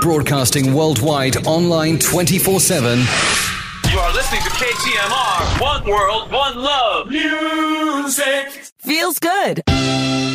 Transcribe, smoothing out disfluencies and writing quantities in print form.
broadcasting worldwide, online 24/7. You are listening to KTMR. One world, one love. Music. Feels good.